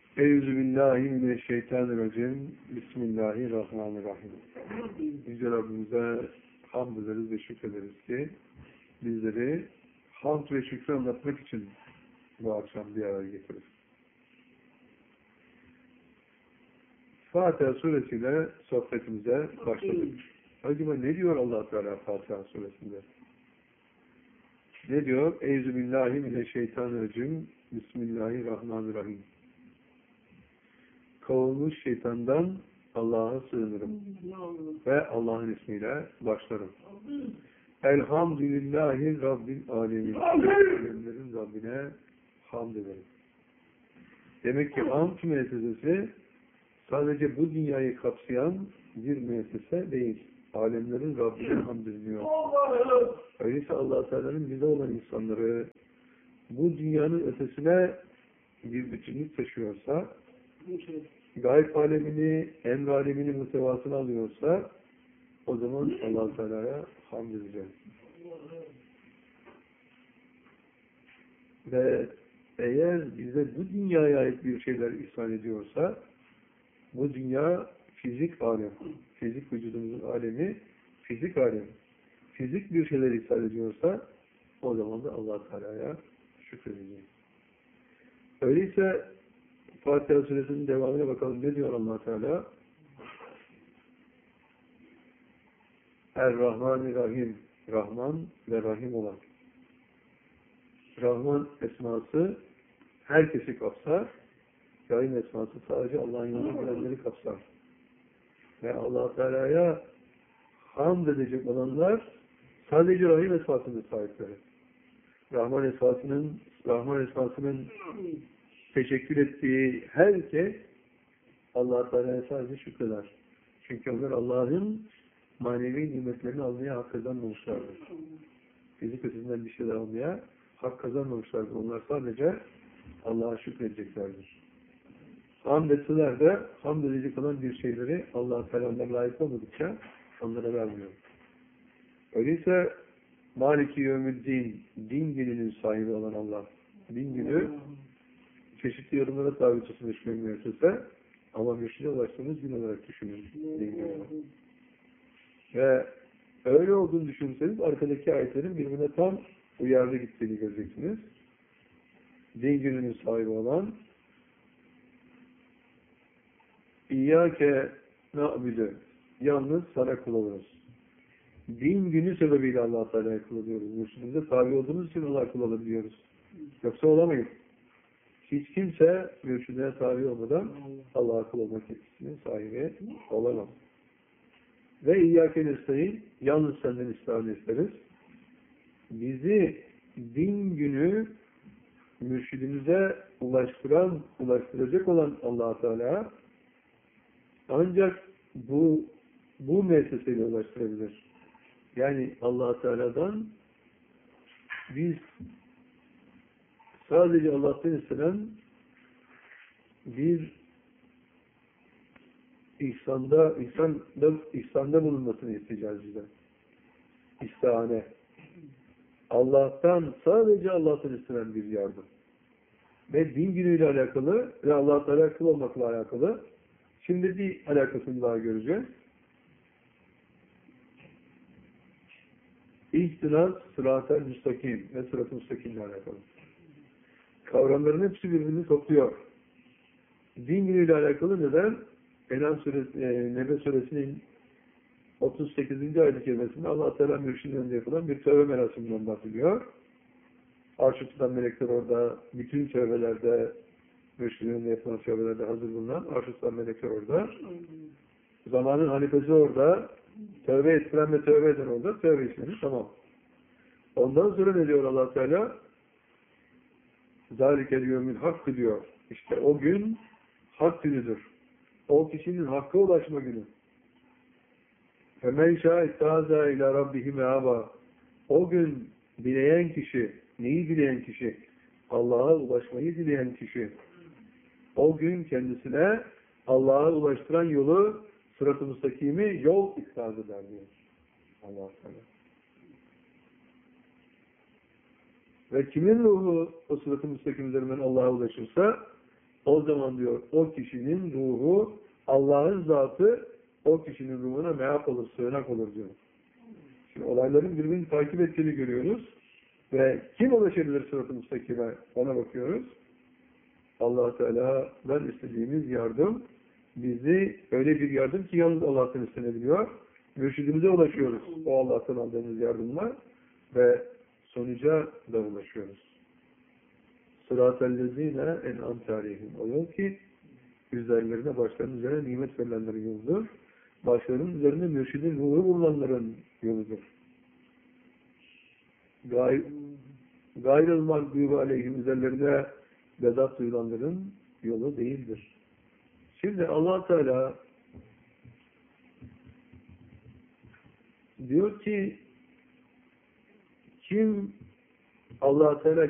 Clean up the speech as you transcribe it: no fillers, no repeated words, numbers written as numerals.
Euzubillahimineşşeytanirracim. Bismillahirrahmanirrahim. Yüce Rabbimize hamd ederiz ve şükrederiz ki bizleri hamd ve şükrü anlatmak için bu akşam bir araya getirir. Fatiha suresiyle sohbetimize başladık. Acaba ne diyor Allah Teala Fatiha suresinde? Ne diyor? Euzubillahimineşşeytanirracim. Bismillahirrahmanirrahim. Kovulmuş şeytandan Allah'a sığınırım. Ve Allah'ın ismiyle başlarım. Elhamdülillahi Rabbil alemin. Alemlerin Rabbine hamd ederim. Demek ki hamd müessesesi sadece bu dünyayı kapsayan bir müessese değil. Alemlerin Rabbine hamd ediliyor. Öyleyse Allah Teala'nın bize olan insanları bu dünyanın ötesine bir bütünlük taşıyorsa, gayb alemini, emr alemini muhtevasını alıyorsa, o zaman Allah Teala'ya hamd edeceğiz. Ve eğer bize bu dünyaya ait bir şeyler ihsan ediyorsa, bu dünya fizik alem, fizik vücudumuzun alemi, fizik alem, fizik bir şeyler ihsan ediyorsa, o zaman da Allah Teala'ya şükredeceğiz. Öyleyse Fatiha suresinin devamına bakalım. Ne diyor Allah Teala? Er-Rahmanir-Rahim. Rahman ve Rahim olan. Rahman esması herkesi kapsar. Rahim esması sadece Allah'ın yolunu bilenleri kapsar. Ve Allah Teala'ya hamd edecek olanlar sadece Rahim esmasının sahipleri. Rahman esmasının teşekkür ettiği herkes Allah Teala'ya sadece şükreder. Çünkü onlar Allah'ın manevi nimetlerini almaya hak kazanmamışlardır. Fizik ötesinden bir şeyler almaya hak kazanmamışlardır. Onlar sadece Allah'a şükredeceklerdir. Hamd etseler de hamd edecek olan bir şeyleri Allah Teala'ya layık olmadıkça onlara vermiyor. Öyleyse Maliki Yevmiddin, din gününün sahibi olan Allah, din günü çeşitli yorumlara tabi tutulmuş bir müessese ama mürşide ulaştığımız gün olarak düşünün. Ve öyle olduğunu düşünseniz arkadaki ayetlerin birbirine tam uyarlı gittiğini göreceksiniz. Din gününün sahibi olan İyyâke na'budu, yalnız sana kul oluruz. Din günü sebebiyle Allah Teala'ya kul oluyoruz. Mürşidimize tabi olduğumuz için Allah'a kul olabiliyoruz. Yoksa olamayız. Hiç kimse mürşidine tabi olmadan Allah'a kul olmak yetkisinin sahibi olamaz. Ve İyyâke nestaîn, yalnız senden istiğane isteriz. Bizi din günü mürşidimize ulaştıracak olan Allah Teala ancak bu müesseseyle ulaştırabilir. Yani Allah Teala'dan biz sadece Allah'tan istenen bir ihsanda bulunmasını isteyeceğiz bize. İstihane. Allah'tan, sadece Allah'tan istenen bir yardım. Ve din günüyle alakalı ve Allah'la alakalı olmakla alakalı şimdi bir alakasını daha göreceğiz. İhtinas, sırat-ı müstakim ve sırat-ı müstakim ile alakalı. Kavramların hepsi birbirini topluyor. Din günüyle alakalı neden? Nebe suresinin 38. ayet-i kerimesinde Allah Teala mürşidinde yapılan bir tövbe merasiminden bahsediyor. Arş-ı tutan melekler orada, bütün tövbelerde, mürşidinde yapılan tövbelerde hazır bulunan arş-ı tutan melekler orada. Zamanın halifesi orada, tövbe ettiren ve tövbe eden orada, tövbe işlemi tamam. Ondan sonra ne diyor Allah Teala? Zâlikel yevmil hakkı diyor. İşte o gün hak günüdür. O kişinin hakka ulaşma günü. فَمَنْ شَاءَ اِتَّهَذَا اِلَى رَبِّهِ مَعَبًا. O gün dileyen kişi, neyi dileyen kişi? Allah'a ulaşmayı dileyen kişi. O gün kendisine Allah'a ulaştıran yolu, sırat-ı müstakimi yol ikraz eder diyor. Allah Teala. Ve kimin ruhu o sırat-ı müstakim üzerinden Allah'a ulaşırsa o zaman diyor o kişinin ruhu, Allah'ın zatı o kişinin ruhuna meaf olur, sığınak olur diyor. Şimdi olayların birbirini takip ettiğini görüyoruz. Ve kim ulaşabilir sırat-ı müstakime? Ona bakıyoruz. Allah Teala'dan istediğimiz yardım bizi öyle bir yardım ki yalnız Allah'tan istenebiliyor. Mürşidimize ulaşıyoruz o Allah'tan aldığımız yardımla ve sonuca da ulaşıyoruz. Sırat-ellezine en'amte aleyhim. O yol ki üzerlerine, başlarının üzerine nimet verilenlerin yoludur. Başlarının üzerine mürşidin ruhu bululanların yoludur. Gayrıl mağdubi aleyhim, üzerlerine gazap duyulanların yolu değildir. Şimdi Allah Teala diyor ki kim Allah Teala